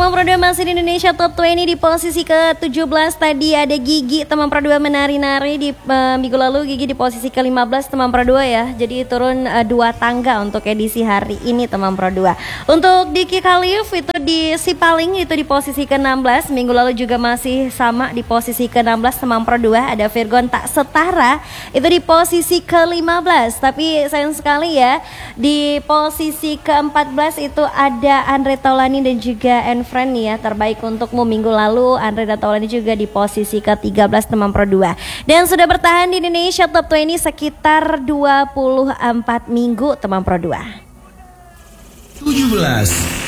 teman Pro 2 masih di Indonesia Top 20 di posisi ke-17. Tadi ada Gigi teman Pro 2 menari-nari di minggu lalu. Gigi di posisi ke-15 teman Pro 2 ya. Jadi turun 2 tangga untuk edisi hari ini teman Pro 2. Untuk Diki Khalif itu di Sipaling itu di posisi ke-16. Minggu lalu juga masih sama di posisi ke-16 teman Pro 2. Ada Virgon Tak Setara itu di posisi ke-15. Tapi sayang sekali ya, di posisi ke-14 itu ada Andre Taulani dan juga Enfren ya, terbaik untukmu minggu lalu. Andre dan Taulani juga di posisi ke-13 teman Pro 2. Dan sudah bertahan di Indonesia Top 20 sekitar 24 minggu teman Pro 2. 17.